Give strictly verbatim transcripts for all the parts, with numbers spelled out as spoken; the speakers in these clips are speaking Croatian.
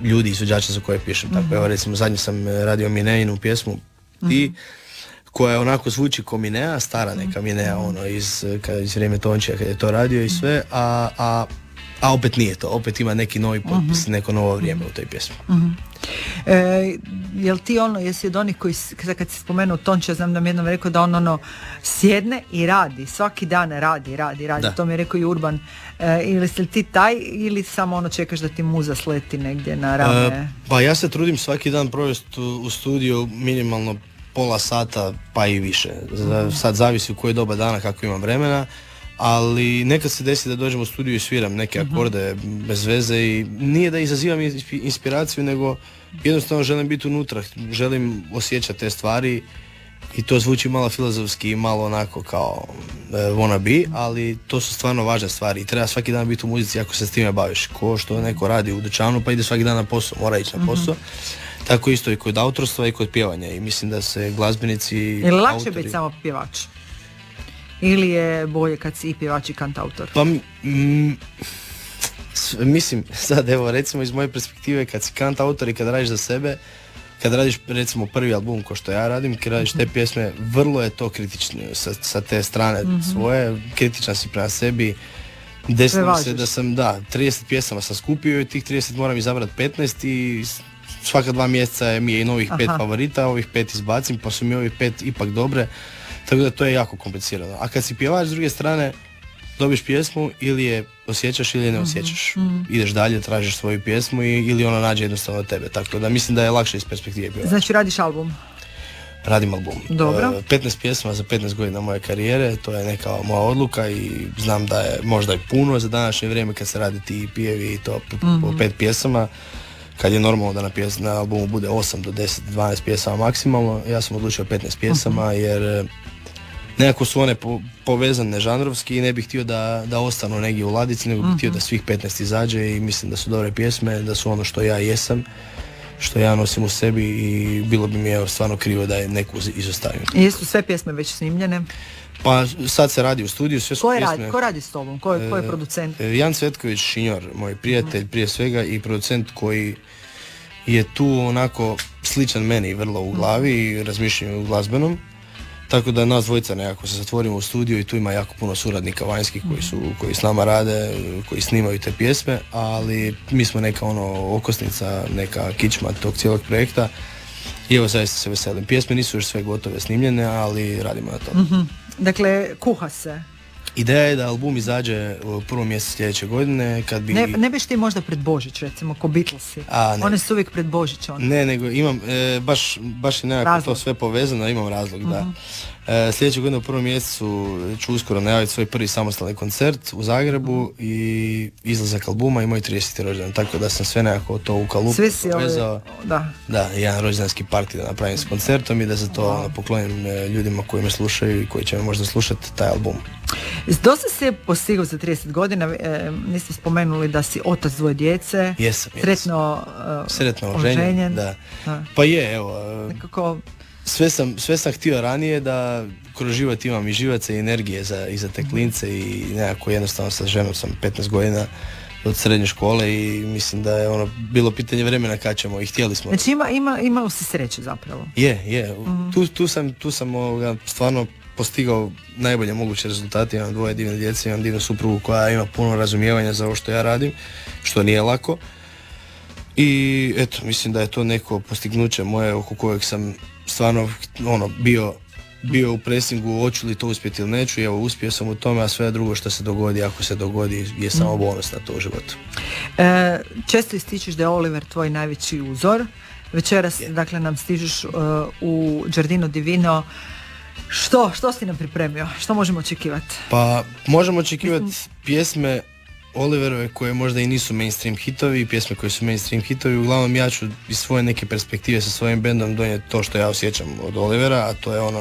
ljudi, izvođača za koje pišem. Mm-hmm. Tako, evo recimo zadnje sam radio Mineinu pjesmu i mm-hmm. koja onako zvuči ko Minea, stara neka Minea, ono, iz, iz vrijeme Tončija kad je to radio i sve, a, a, a opet nije to, opet ima neki novi potpis, uh-huh. neko novo vrijeme u toj pjesmi. Uh-huh. E, jel ti ono, jesi od onih koji, kad si spomenuo Tončija, znam da mi jednom rekao da on ono sjedne i radi, svaki dan radi, radi, radi, da. To mi je rekao i Urban. E, ili si ti taj, ili samo ono čekaš da ti muza sleti negdje na rame? E, pa ja se trudim svaki dan provesti u, u studiju minimalno pola sata pa i više. Sad zavisi u koje doba dana kako imam vremena, ali nekad se desi da dođem u studiju i sviram neke akorde uh-huh. bez veze i nije da izazivam inspiraciju, nego jednostavno želim biti unutra, želim osjećati te stvari i to zvuči malo filozofski i malo onako kao uh, wanna be, ali to su stvarno važne stvari i treba svaki dan biti u muzici ako se s time baviš. Ko što neko radi u dućanu pa ide svaki dan na posao, mora ići na posao. Uh-huh. Tako isto i kod autorstva i kod pjevanja i mislim da se glazbenici... Je li lakše autori... biti samo pjevač? Ili je bolje kad si i pjevač i kantautor? Pa m, mislim, sad evo recimo iz moje perspektive kad si kantautor i kad radiš za sebe, kad radiš recimo prvi album ko što ja radim, kad radiš te pjesme, vrlo je to kritično sa, sa te strane mm-hmm. svoje, kritičan si prema sebi. Desilo se da sam, da, trideset pjesama sam skupio i tih trideset moram izabrati petnaest i svaka dva mjeseca mi je i novih pet Aha. favorita, ovih pet izbacim, pa su mi ovih pet ipak dobre, tako da to je jako komplicirano. A kad si pjevač s druge strane, dobiš pjesmu, ili je osjećaš ili je ne osjećaš. Mm-hmm. Ideš dalje, tražiš svoju pjesmu i, ili ona nađe jednostavno tebe, tako da mislim da je lakše iz perspektive pjevača. Znači radiš album? Radim album. Dobro. Uh, petnaest pjesama za petnaest godina moje karijere, to je neka moja odluka i znam da je možda i puno za današnje vrijeme kad se radi ti pijevi i to po, mm-hmm. po pet pjesama. Kad je normalno da na, pjes, na albumu bude osam do deset, dvanaest pjesama maksimalno, ja sam odlučio petnaest pjesama uh-huh. jer nekako su one po, povezane žanrovski i ne bih htio da, da ostanu negdje u ladici, nego bih uh-huh. htio da svih petnaest izađe i mislim da su dobre pjesme, da su ono što ja jesam, što ja nosim u sebi i bilo bi mi je stvarno krivo da je neku izostavim. I jesu sve pjesme već snimljene? Pa sad se radi u studiju, sve su ko pjesme. Radi, ko radi s tobom? Ko je, ko je producent? E, Jan Cvetković Šinjor, moj prijatelj prije svega i producent koji je tu onako sličan meni vrlo u glavi i razmišljanju u glazbenom. Tako da nas dvojica nekako se zatvorimo u studiju i tu ima jako puno suradnika vanjskih koji su, koji s nama rade, koji snimaju te pjesme, ali mi smo neka ono okosnica, neka kičma tog cijelog projekta. I evo zaista se veselim. Pjesme nisu još sve gotove snimljene, ali radimo na tome. Mm-hmm. Dakle, kuha se. Ideja je da album izađe u prvom mjesecu sljedeće godine kad bi... Ne, ne biš ti možda pred Božić, recimo, ko Beatlesi. One su uvijek pred Božić. One. Ne, nego imam, e, baš, baš je nekako razlog. To sve povezano, imam razlog, uh-huh. da. E, sljedeće godine u prvom mjesecu ću uskoro najaviti svoj prvi samostalni koncert u Zagrebu uh-huh. i izlazak albuma i moj trideseti rođendan, tako da sam sve nekako to u kalupu povezao. Da. Da, jedan rođendanski party da napravim s koncertom i da za to wow. poklonim ljudima koji me slušaju i koji će me možda slušati taj album. Dosta si je postigao za trideset godina, e, niste spomenuli da si otac dvoje djece, jesam, sretno, uh, sretno oženjen, da. Da. Pa je, evo, nekako... sve, sam, sve sam htio ranije da kroz život imam i živaca i energije za, i za te klince i nekako jednostavno sa ženom sam petnaest godina od srednje škole i mislim da je ono bilo pitanje vremena kad ćemo i htjeli smo. Znači ima, ima, imao si sreće zapravo. Je, je, mm-hmm. tu, tu sam, tu sam ovoga, stvarno postigao najbolje moguće rezultate, imam dvoje divne djece, imam divnu suprugu koja ima puno razumijevanja za ovo što ja radim, što nije lako. I eto, mislim da je to neko postignuće moje oko kojeg sam stvarno ono, bio, bio u presingu, hoću li to uspjeti ili neću, i evo uspio sam u tome, a sve drugo što se dogodi, ako se dogodi, je samo bonus na to u životu. E, često ističeš da je Oliver tvoj najveći uzor. Večeras, je. dakle, nam stižeš uh, u Giardino Divino. Što? Što si nam pripremio? Što možemo očekivati? Pa, možemo očekivati Mislim... pjesme Oliverove koje možda i nisu mainstream hitovi i pjesme koje su mainstream hitovi. Uglavnom ja ću iz svoje neke perspektive sa svojim bendom donijeti to što ja osjećam od Olivera, a to je ono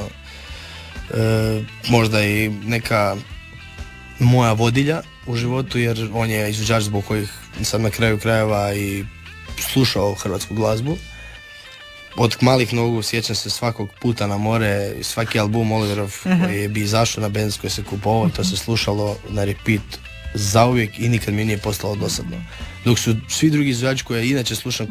e, možda i neka moja vodilja u životu, jer on je izvođač zbog kojih sam na kraju krajeva i slušao hrvatsku glazbu. Od malih nogu sjećam se svakog puta na more, svaki album Oliverov koji je bi izašao na benz koji se kupovao, to se slušalo na repeat zauvijek i nikad mi nije postalo dosadno. Dok su svi drugi izvođači koje inače slušam